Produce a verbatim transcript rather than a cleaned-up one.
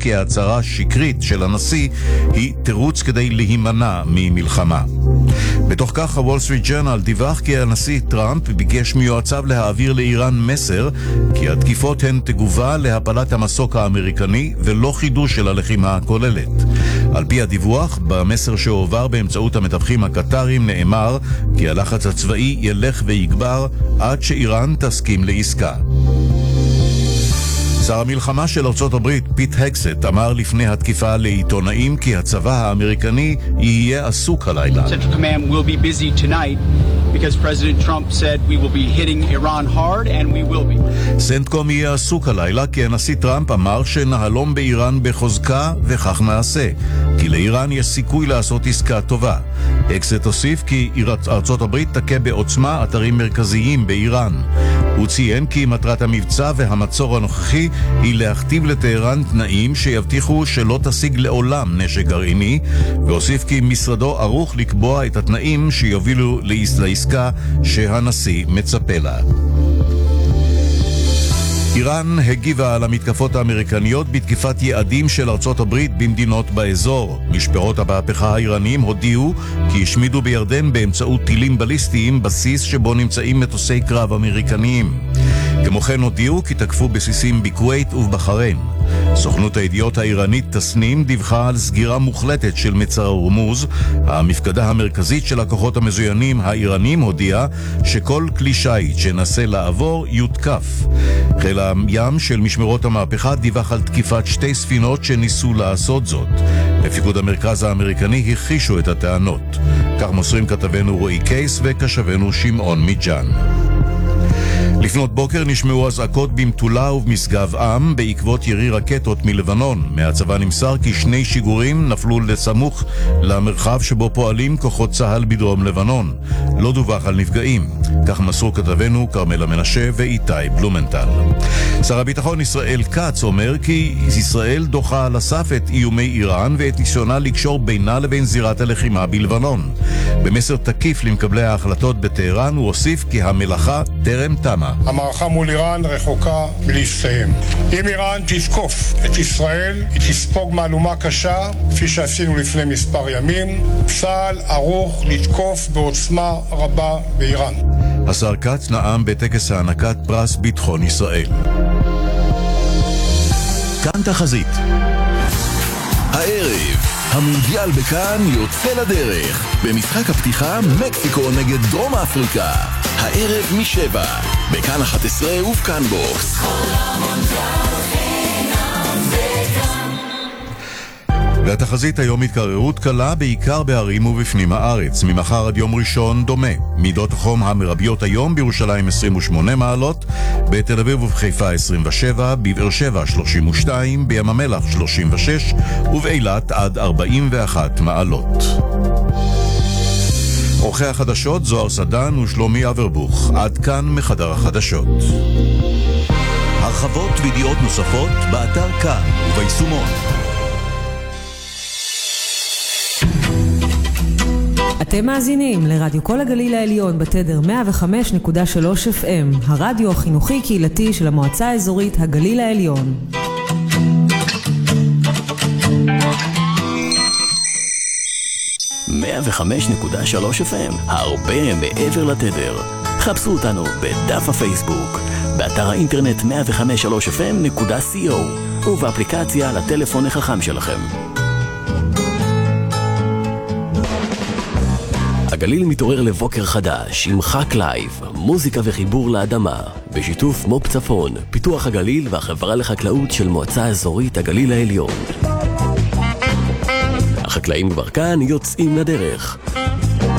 כי ההצהרה השקרית של הנשיא היא תירוץ כדי להימנע ממלחמה. בתוך כך הוול סטריט ג'ורנל דיווח כי הנשיא טראמפ ביקש מיועציו להעביר לאיראן מסר כי התקיפות הן תגובה להפלת המסוק האמריקני ולא חידוש של הלחימה הכוללת. על פי הדיווח, במסר שהועבר באמצעות המתווכים הקטרים נאמר כי הלחץ הצבאי ילך ויגבר עד שאיראן תסכים לעסקה. שר המלחמה של ארצות הברית פיט הקסט אמר לפני התקיפה לעיתונאים כי הצבא האמריקני יהיה עסוק הלילה. Central Command will be busy tonight because President Trump said we will be hitting Iran hard and we will be. סנטקום יהיה עסוק הלילה כי הנשיא טראמפ אמר שנהלום באיראן בחוזקה וכך נעשה, כי לאיראן יש סיכוי לעשות עסקה טובה. הקסט הוסיף כי ארצות הברית תכה בעוצמה אתרים מרכזיים באיראן. הוא ציין כי מטרת המבצע והמצור הנוכחי היא להכתיב לטהרן תנאים שיבטיחו שלא תשיג לעולם נשק גרעיני, והוסיף כי משרדו ערוך לקבוע את התנאים שיובילו לעסקה שהנשיא מצפה לה. איראן הגיבה על המתקפות האמריקניות בתקיפת יעדים של ארצות הברית במדינות באזור. משפרות המהפכה האיראנים הודיעו כי השמידו בירדן באמצעות טילים בליסטיים בסיס שבו נמצאים מטוסי קרב אמריקניים. כמו כן הודיעו כי תקפו בסיסים בכווית ובחריין. סוכנות הידיעות האיראנית תסנים דיווחה על סגירה מוחלטת של מצר הורמוז. המפקדה המרכזית של הכוחות המזוינים האיראנים הודיעה שכל כלי שיט שנסה לעבור יותקף. חיל הים של משמרות המהפכה דיווח על תקיפת שתי ספינות שניסו לעשות זאת. בפיקוד המרכז האמריקני הכחישו את הטענות. כך מוסרים כתבנו רועי קייס וכשבנו שמעון מיג'אן. לפנות בוקר נשמעו אזעקות במטולה ובמשגב עם בעקבות ירי רקטות מלבנון. מהצבא נמסר כי שני שיגורים נפלו לסמוך למרחב שבו פועלים כוחות צהל בדרום לבנון. לא דווח על נפגעים. כך מסרו כתבנו כרמלה מנשה ואיתי בלומנטל. שר הביטחון ישראל כץ אומר כי ישראל דוחה על הסף את איומי איראן ואת ניסיונה לקשור בינה לבין זירת הלחימה בלבנון. במסר תקיף למקבלי ההחלטות בטהרן הוא הוסיף כי המלאכה טרם תמה. המערכה מול איראן רחוקה מלהסתיים. אם איראן תתקוף את ישראל, היא תספוג מהלומה קשה, כפי שעשינו לפני מספר ימים. צה"ל ערוך לתקוף בעוצמה רבה באיראן. השר כץ נאם בטקס הענקת פרס ביטחון ישראל. כאן תחזית. הערב המונדיאל בכאן יוצא לדרך. במשחק הפתיחה מקסיקו נגד דרום אפריקה. הערב משבע, בכאן אחת עשרה ובכאן בוקס. והתחזית היום התקררות קלה בעיקר בערים ובפנים הארץ. ממחר עד יום ראשון דומה. מידות החום המרביות היום בירושלים עשרים ושמונה מעלות, בתל אביב ובחיפה עשרים ושבע, בבאר שבע שלושים ושתיים, בים המלח שלושים ושש ובאילת עד ארבעים ואחת מעלות. עורכי החדשות זוהר סדן ושלומי אברבוך. עד כאן מחדר החדשות. הרחבות וידיעות נוספות באתר כאן וביישומון. אתם מאזינים לרדיו כל הגליל העליון בתדר מאה וחמש נקודה שלוש אף אם, הרדיו החינוכי קהילתי של המועצה האזורית הגליל העליון. מאה וחמש נקודה שלוש אף אם, הרבה מעבר לתדר. חפשו אותנו בדף הפייסבוק, באתר האינטרנט מאה וחמש נקודה שלוש אף אם נקודה סי או ובאפליקציה לטלפון החכם שלכם. הגליל מתעורר לבוקר חדש עם חק לייב, מוזיקה וחיבור לאדמה, בשיתוף מופ צפון, פיתוח הגליל והחברה לחקלאות של מועצה אזורית הגליל העליון. החקלאים כבר כאן יוצאים לדרך.